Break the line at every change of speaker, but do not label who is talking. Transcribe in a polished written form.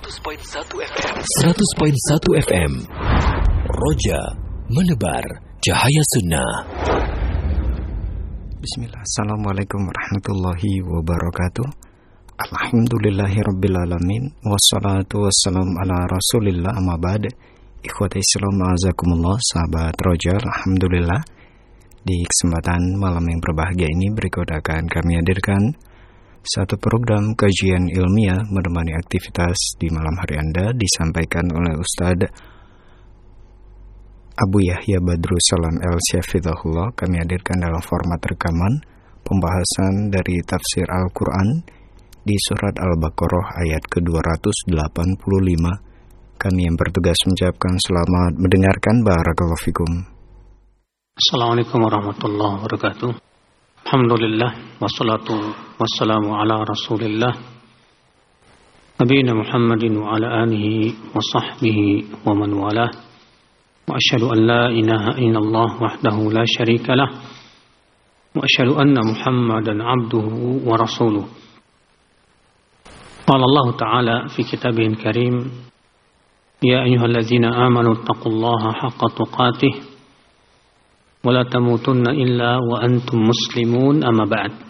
100.1 FM. Roja menebar cahaya sunnah.
Bismillah. Assalamualaikum warahmatullahi wabarakatuh. Alhamdulillahirabbil alamin. Wassalatu wassalamu ala Rasulillah amma ba'd. Ikhwati Islam azakumullah, sahabat Roja, alhamdulillah. Di kesempatan malam yang berbahagia ini berikut akan kami hadirkan satu program kajian ilmiah menemani aktivitas di malam hari Anda, disampaikan oleh Ustadz Abu Yahya Badrussalam El-Syafidahullah. Kami hadirkan dalam format rekaman pembahasan dari tafsir Al-Quran di surat Al-Baqarah ayat ke-285. Kami yang bertugas mengucapkan selamat mendengarkan. Barakallahu fikum.
Assalamualaikum warahmatullahi wabarakatuh. Alhamdulillah, wassalatu wassalamu ala Rasulillah Nabiyina Muhammadin wa ala alihi wa sahbihi wa man walah. Wa asyhadu an la ilaha illallah wahdahu la syarika lah. Wa asyhadu anna Muhammadan abduhu wa rasuluh. Qala Allah Ta'ala fi kitabihil karim, ya ayyuhalladzina amanu taqullaha haqqa tuqatih wa la tamutunna illa wa antum muslimun, amma ba'd.